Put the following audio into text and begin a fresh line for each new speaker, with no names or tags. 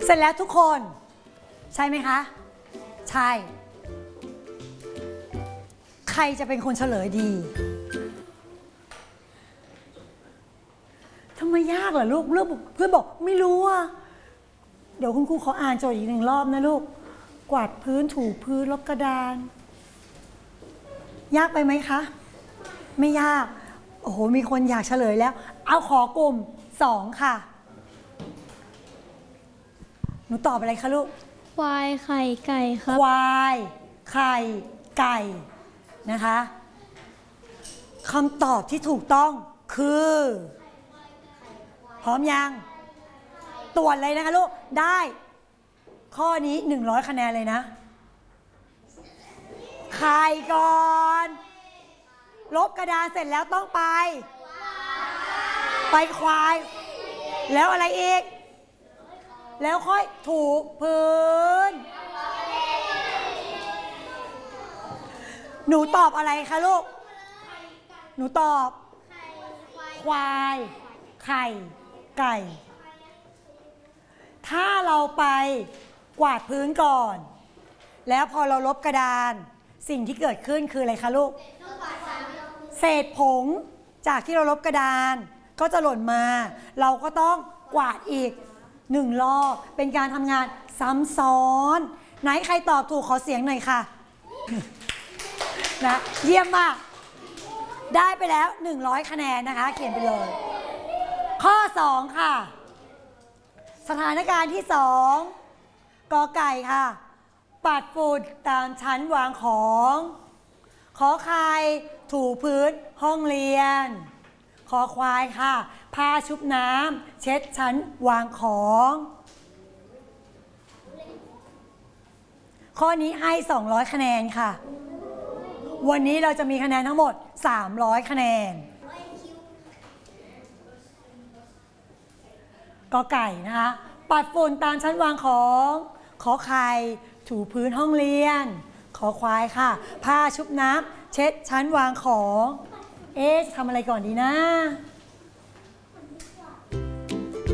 เสร็จแล้วทุกคนใช่ไหมคะใช่ใครจะเป็นคนเฉลยดีทำไมยากเหรอลูกเพื่อนบอกไม่รู้อ่ะเดี๋ยวคุณครูขออ่านโจทย์อีก1 รอบนะลูกกวาดพื้นถูพื้นลบกระดานยากไปไหมคะไม่ยากโอ้โหมีคนอยากเฉลยแล้วเอาขอกลุ่ม2ค่ะหนูตอบอะไรคะลูก
ควายไข่ไก่ครับ
ควายไข่ไก่นะคะคำตอบที่ถูกต้องคือพร้อมยังตรวจเลยนะคะลูกได้ข้อนี้100 คะแนนเลยนะไข่ก่อนลบกระดานเสร็จแล้วต้องไปควายแล้วอะไรอีกแล้วค่อยถูพื้นหนูตอบอะไรคะลูกหนูตอบควายไข่ไก่ถ้าเราไปกวาดพื้นก่อนแล้วพอเราลบกระดานสิ่งที่เกิดขึ้นคืออะไรคะลูกเศษผงจากที่เราลบกระดานก็จะหล่นมาเราก็ต้องกวาดอีก1 รอบเป็นการทำงานซ้ำซ้อนไหนใครตอบถูกขอเสียงหน่อยค่ะนะเยี่ยมมากได้ไปแล้ว100 คะแนนนะคะเขียนไปเลยข้อ2ค่ะสถานการณ์ที่2กอไก่ค่ะปัดฝุ่นตามชั้นวางของขอไข่ถูพื้นห้องเรียนขอควายค่ะผ้าชุบน้ำเช็ดชั้นวางของข้อนี้ให้200 คะแนนค่ะวันนี้เราจะมีคะแนนทั้งหมด300 คะแนนกอไก่นะคะปัดฝุ่นตามชั้นวางของขอไข่ถูพื้นห้องเรียนขอควายค่ะผ้าชุบน้ำเช็ดชั้นวางของจะทำอะไรก่อนดีนะ